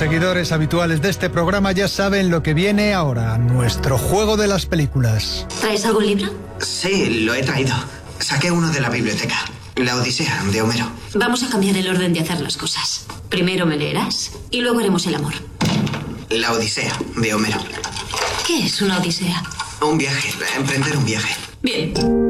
seguidores habituales de este programa ya saben lo que viene ahora, nuestro juego de las películas. ¿Traes algún libro? Sí, lo he traído. Saqué uno de la biblioteca. La Odisea, de Homero. Vamos a cambiar el orden de hacer las cosas. Primero me leerás y luego haremos el amor. La Odisea, de Homero. ¿Qué es una odisea? Un viaje, emprender un viaje. Bien.